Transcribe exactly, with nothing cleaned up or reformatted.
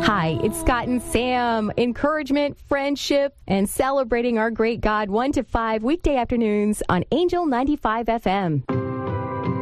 Hi, it's Scott and Sam. Encouragement, friendship, and celebrating our great God one to five weekday afternoons on Angel ninety-five F M.